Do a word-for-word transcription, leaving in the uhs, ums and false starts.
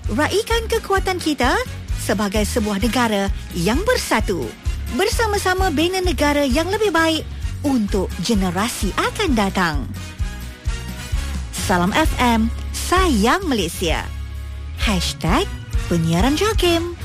raikan kekuatan kita sebagai sebuah negara yang bersatu. Bersama-sama bina negara yang lebih baik untuk generasi akan datang. Salam F M, sayang Malaysia. Hashtag Penyiaran Jakim.